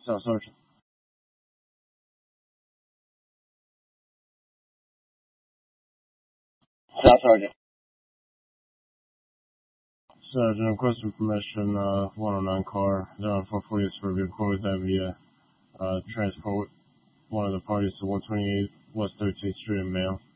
Staff Sergeant. Staff Sergeant. Sergeant, requesting permission, 109 car, 0440 Suburban Code that we transport one of the parties to 128 West 13th Street in Mayo.